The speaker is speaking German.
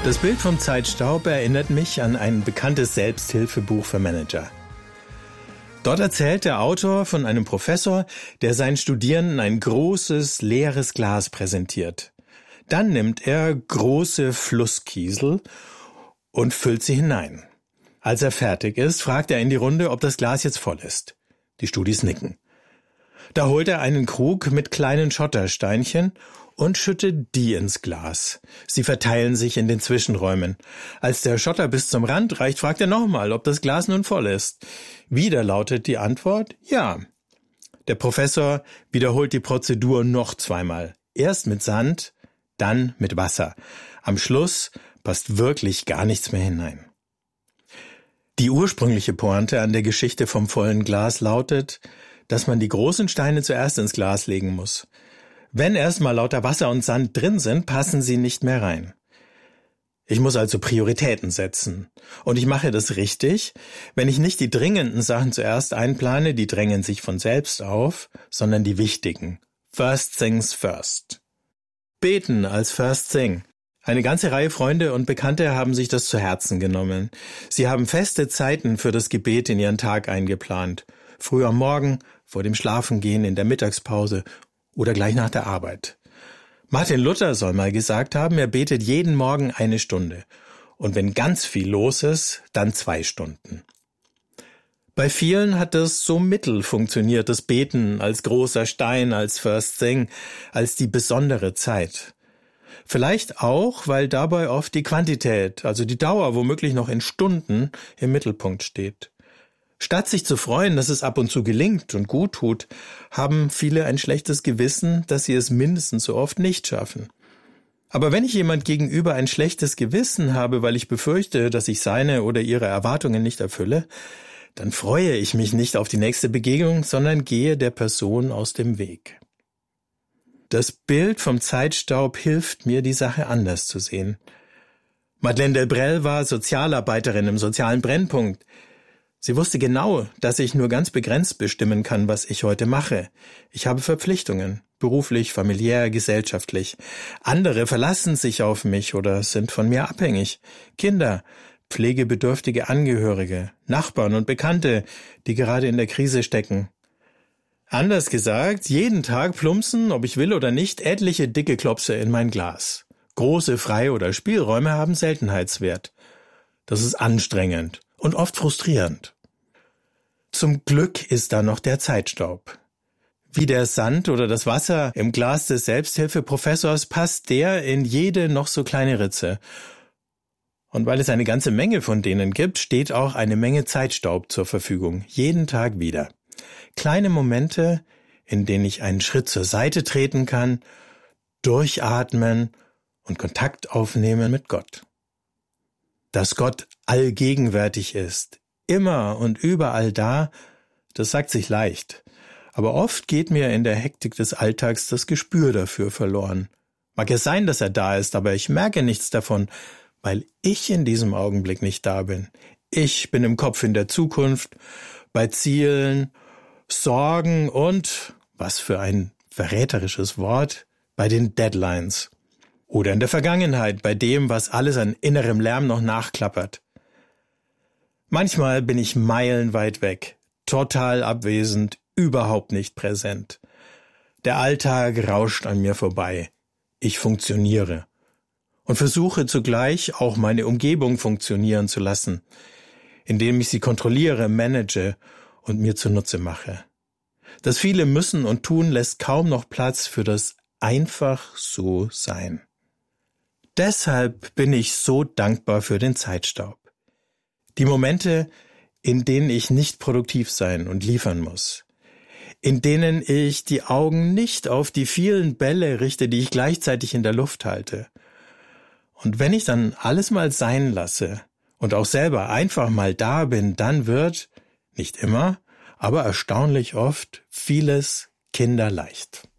Das Bild vom Zeitstaub erinnert mich an ein bekanntes Selbsthilfebuch für Manager. Dort erzählt der Autor von einem Professor, der seinen Studierenden ein großes, leeres Glas präsentiert. Dann nimmt er große Flusskiesel und füllt sie hinein. Als er fertig ist, fragt er in die Runde, ob das Glas jetzt voll ist. Die Studis nicken. Da holt er einen Krug mit kleinen Schottersteinchen und schüttet die ins Glas. Sie verteilen sich in den Zwischenräumen. Als der Schotter bis zum Rand reicht, fragt er nochmal, ob das Glas nun voll ist. Wieder lautet die Antwort ja. Der Professor wiederholt die Prozedur noch zweimal. Erst mit Sand, dann mit Wasser. Am Schluss passt wirklich gar nichts mehr hinein. Die ursprüngliche Pointe an der Geschichte vom vollen Glas lautet, dass man die großen Steine zuerst ins Glas legen muss. Wenn erstmal lauter Wasser und Sand drin sind, passen sie nicht mehr rein. Ich muss also Prioritäten setzen. Und ich mache das richtig, wenn ich nicht die dringenden Sachen zuerst einplane, die drängen sich von selbst auf, sondern die wichtigen. First things first. Beten als first thing. Eine ganze Reihe Freunde und Bekannte haben sich das zu Herzen genommen. Sie haben feste Zeiten für das Gebet in ihren Tag eingeplant. Früh am Morgen, vor dem Schlafengehen, in der Mittagspause oder gleich nach der Arbeit. Martin Luther soll mal gesagt haben, er betet jeden Morgen 1 Stunde. Und wenn ganz viel los ist, dann 2 Stunden. Bei vielen hat das so mittel funktioniert, das Beten als großer Stein, als First Thing, als die besondere Zeit. Vielleicht auch, weil dabei oft die Quantität, also die Dauer womöglich noch in Stunden im Mittelpunkt steht. Statt sich zu freuen, dass es ab und zu gelingt und gut tut, haben viele ein schlechtes Gewissen, dass sie es mindestens so oft nicht schaffen. Aber wenn ich jemand gegenüber ein schlechtes Gewissen habe, weil ich befürchte, dass ich seine oder ihre Erwartungen nicht erfülle, dann freue ich mich nicht auf die nächste Begegnung, sondern gehe der Person aus dem Weg. Das Bild vom Zeitstaub hilft mir, die Sache anders zu sehen. Madeleine Delbrel war Sozialarbeiterin im sozialen Brennpunkt. Sie wusste genau, dass ich nur ganz begrenzt bestimmen kann, was ich heute mache. Ich habe Verpflichtungen, beruflich, familiär, gesellschaftlich. Andere verlassen sich auf mich oder sind von mir abhängig. Kinder, pflegebedürftige Angehörige, Nachbarn und Bekannte, die gerade in der Krise stecken. Anders gesagt, jeden Tag plumpsen, ob ich will oder nicht, etliche dicke Klopse in mein Glas. Große Frei- oder Spielräume haben Seltenheitswert. Das ist anstrengend und oft frustrierend. Zum Glück ist da noch der Zeitstaub. Wie der Sand oder das Wasser im Glas des Selbsthilfeprofessors passt der in jede noch so kleine Ritze. Und weil es eine ganze Menge von denen gibt, steht auch eine Menge Zeitstaub zur Verfügung, jeden Tag wieder. Kleine Momente, in denen ich einen Schritt zur Seite treten kann, durchatmen und Kontakt aufnehmen mit Gott. Dass Gott allgegenwärtig ist, immer und überall da, das sagt sich leicht. Aber oft geht mir in der Hektik des Alltags das Gespür dafür verloren. Mag es sein, dass er da ist, aber ich merke nichts davon, weil ich in diesem Augenblick nicht da bin. Ich bin im Kopf in der Zukunft, bei Zielen, Sorgen und, was für ein verräterisches Wort, bei den Deadlines. Oder in der Vergangenheit, bei dem, was alles an innerem Lärm noch nachklappert. Manchmal bin ich meilenweit weg, total abwesend, überhaupt nicht präsent. Der Alltag rauscht an mir vorbei. Ich funktioniere und versuche zugleich auch meine Umgebung funktionieren zu lassen, indem ich sie kontrolliere, manage und mir zunutze mache. Das viele Müssen und Tun lässt kaum noch Platz für das einfach so sein. Deshalb bin ich so dankbar für den Zeitstaub. Die Momente, in denen ich nicht produktiv sein und liefern muss. In denen ich die Augen nicht auf die vielen Bälle richte, die ich gleichzeitig in der Luft halte. Und wenn ich dann alles mal sein lasse und auch selber einfach mal da bin, dann wird, nicht immer, aber erstaunlich oft, vieles kinderleicht.